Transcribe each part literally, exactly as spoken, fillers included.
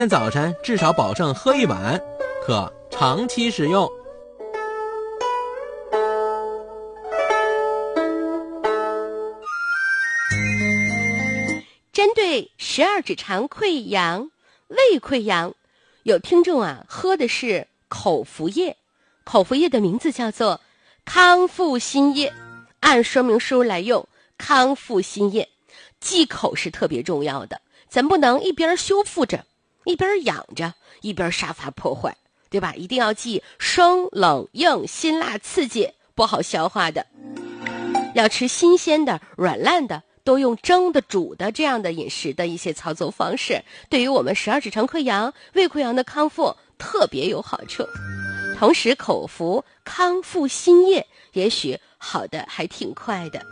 天早晨至少保证喝一碗，可长期使用。 针对十二指肠溃疡、胃溃疡，有听众啊喝的是口服液，口服液的名字叫做康复新液，按说明书来用。康复新液忌口是特别重要的，咱不能一边修复着一边养着一边杀伐破坏，对吧？一定要忌生冷硬辛辣刺激，不好消化的，要吃新鲜的软烂的，都用蒸的煮的这样的饮食的一些操作方式，对于我们十二指肠溃疡、胃溃疡的康复特别有好处。同时口服康复新液也许好的还挺快的。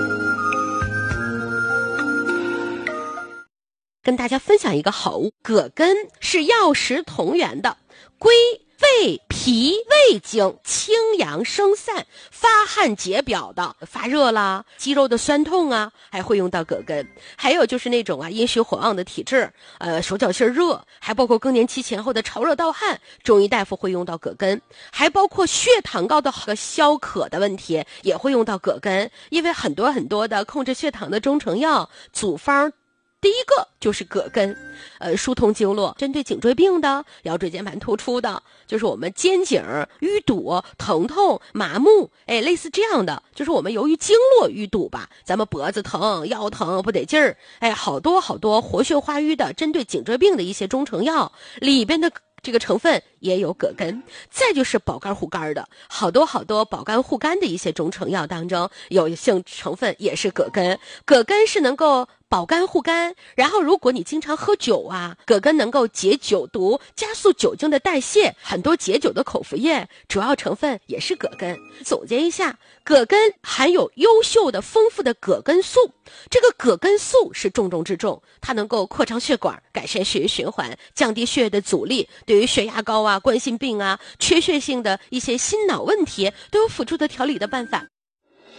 跟大家分享一个好物，葛根是药食同源的，归胃脾胃经，清阳生散，发汗解表的，发热啦，肌肉的酸痛啊，还会用到葛根。还有就是那种啊阴虚火旺的体质，呃手脚心热，还包括更年期前后的潮热盗汗，中医大夫会用到葛根。还包括血糖高的和消渴的问题，也会用到葛根。因为很多很多的控制血糖的中成药组方，第一个就是葛根，呃，疏通经络，针对颈椎病的、腰椎间盘突出的，就是我们肩颈淤堵、疼痛、麻木，哎，类似这样的，就是我们由于经络淤堵吧，咱们脖子疼、腰疼不得劲儿，哎，好多好多活血化瘀的，针对颈椎病的一些中成药里边的这个成分也有葛根。再就是保肝护肝的，好多好多保肝护肝的一些中成药当中，有性成分也是葛根。葛根是能够保肝护肝，然后如果你经常喝酒啊，葛根能够解酒毒，加速酒精的代谢，很多解酒的口服液主要成分也是葛根。总结一下，葛根含有优秀的丰富的葛根素，这个葛根素是重中之重，它能够扩张血管，改善血液循环，降低血液的阻力，对于血压高啊、冠心病啊、缺血性的一些心脑问题都有辅助的调理的办法。